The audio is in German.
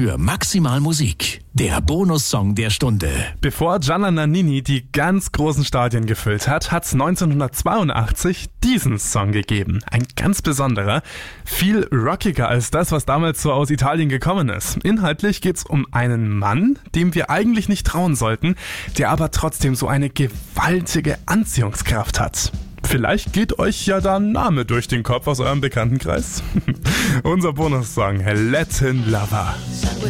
für Maximal Musik, der Bonussong der Stunde. Bevor Gianna Nannini die ganz großen Stadien gefüllt hat, hat's 1982 diesen Song gegeben. Ein ganz besonderer, viel rockiger als das, was damals so aus Italien gekommen ist. Inhaltlich geht's um einen Mann, dem wir eigentlich nicht trauen sollten, der aber trotzdem so eine gewaltige Anziehungskraft hat. Vielleicht geht euch ja da ein Name durch den Kopf aus eurem Bekanntenkreis. Unser Bonussong, Latin Lover.